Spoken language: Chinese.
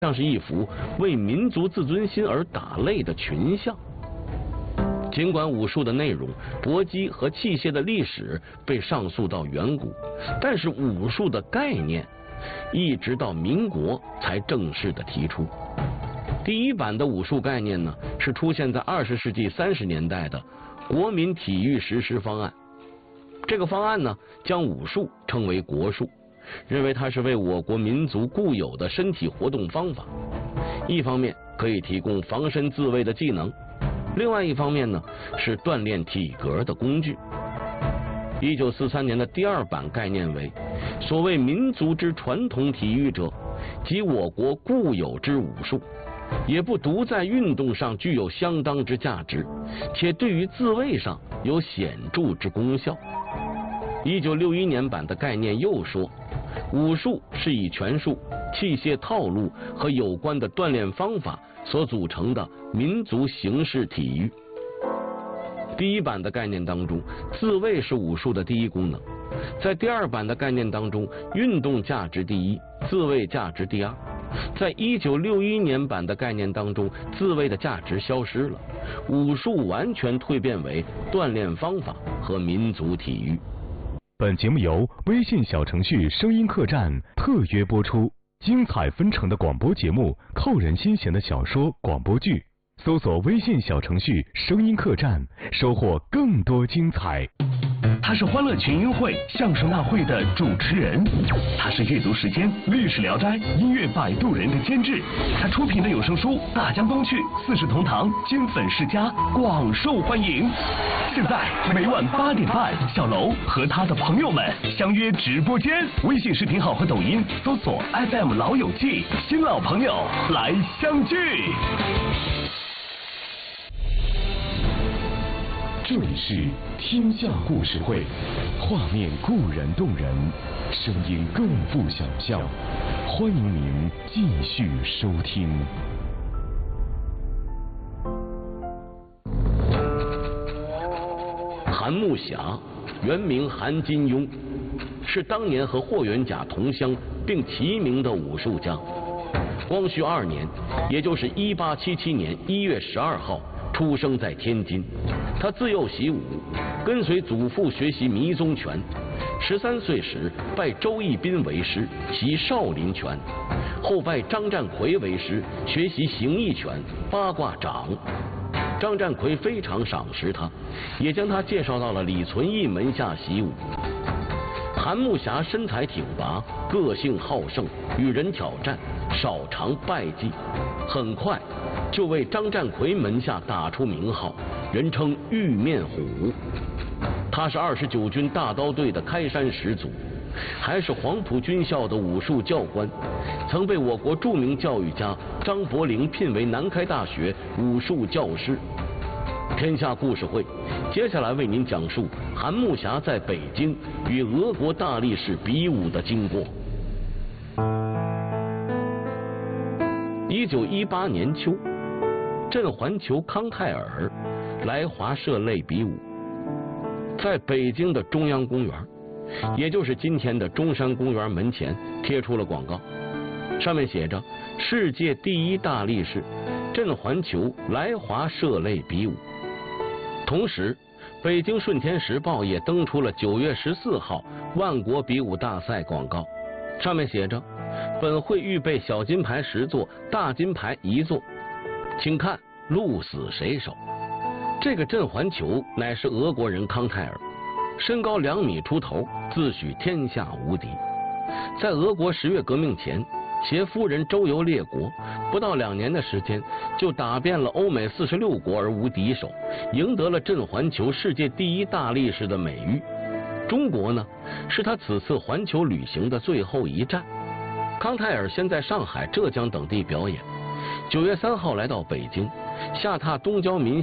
像是一幅为民族自尊心而打擂的群像。尽管武术的内容、搏击和器械的历史被上溯到远古，但是武术的概念一直到民国才正式的提出。第一版的武术概念呢，是出现在20世纪30年代的国民体育实施方案。这个方案呢，将武术称为国术，认为它是为我国民族固有的身体活动方法，一方面可以提供防身自卫的技能，另外一方面呢，是锻炼体格的工具。1943年的第二版概念为：所谓民族之传统体育者，即我国固有之武术，也不独在运动上具有相当之价值，且对于自卫上有显著之功效。1961年版的概念又说，武术是以拳术、器械套路和有关的锻炼方法所组成的民族形式体育。第一版的概念当中，自卫是武术的第一功能；在第二版的概念当中，运动价值第一，自卫价值第二。在1961年版的概念当中，自卫的价值消失了，武术完全蜕变为锻炼方法和民族体育。 本节目由微信小程序声音客栈特约播出，精彩纷呈的广播节目，扣人心弦的小说广播剧，搜索微信小程序声音客栈，收获更多精彩。 他是欢乐群英会相声大会的主持人，他是阅读时间历史聊斋音乐摆渡人的监制，他出品的有声书《大江东去》四世同堂金粉世家广受欢迎。现在每晚8点半，小楼和他的朋友们相约直播间，微信视频号和抖音搜索 FM 老友记，新老朋友来相聚。 这里是天下故事会，画面固然动人，声音更富想象。欢迎您继续收听。 韩木侠，原名韩金庸，是当年和霍元甲同乡并齐名的武术家。光绪2年，也就是1877年1月12号。出生在天津，他自幼习武，跟随祖父学习迷踪拳。13岁时拜周逸宾为师，习少林拳，后拜张占奎为师，学习形意拳、八卦掌。张占奎非常赏识他，也将他介绍到了李存义门下习武。韩木侠身材挺拔，个性好胜，与人挑战，少尝败绩，很快就为张占奎门下打出名号，人称玉面虎。他是29军大刀队的开山始祖，还是黄埔军校的武术教官，曾被我国著名教育家张伯苓聘为南开大学武术教师。天下故事会接下来为您讲述韩木侠在北京与俄国大力士比武的经过。1918年秋，镇环球康泰尔来华设擂比武，在北京的中央公园，也就是今天的中山公园门前贴出了广告，上面写着世界第一大力士镇环球来华设擂比武。同时北京顺天时报也登出了9月14号万国比武大赛广告，上面写着本会预备小金牌10座，大金牌1座，请看鹿死谁手。这个镇环球乃是俄国人康泰尔，身高2米出头，自诩天下无敌。在俄国10月革命前，携夫人周游列国，不到2年的时间就打遍了欧美46国而无敌手，赢得了镇环球世界第一大力士的美誉。中国呢，是他此次环球旅行的最后一站。康泰尔先在上海、浙江等地表演，9月3号来到北京，下榻东交民